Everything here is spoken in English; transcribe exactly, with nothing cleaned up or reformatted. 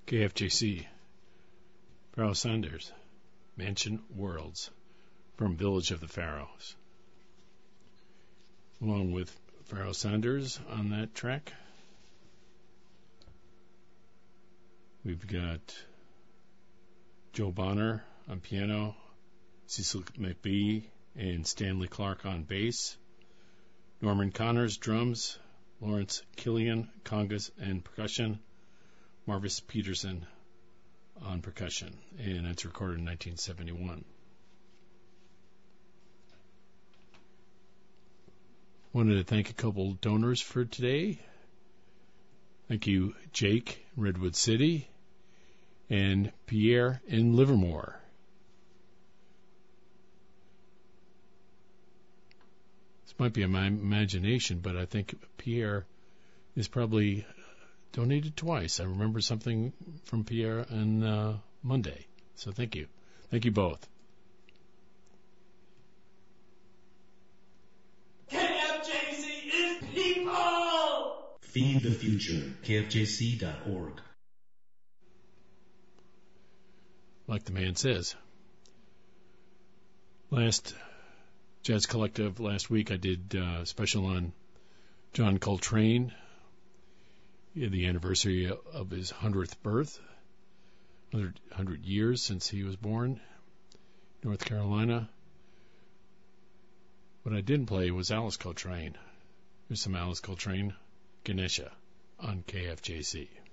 K F J C, Pharoah Sanders, Mansion Worlds, from Village of the Pharaohs. Along with Pharoah Sanders on that track, we've got Joe Bonner on piano, Cecil McBee and Stanley Clark on bass, Norman Connors drums, Lawrence Killian congas and percussion, Marvis Peterson on percussion, and it's recorded in nineteen seventy-one. Wanted to thank a couple donors for today. Thank you, Jake in Redwood City and Pierre in Livermore. This might be in my imagination, but I think Pierre is probably donated twice. I remember something from Pierre on uh, Monday. So thank you. Thank you both. K F J C is people! Feed the future. K F J C dot org. Like the man says. Last Jazz Collective, last week I did a special on John Coltrane, the anniversary of his hundredth birth, one hundred years since he was born, North Carolina. What I didn't play was Alice Coltrane. Here's some Alice Coltrane, Ganesha, on K F J C.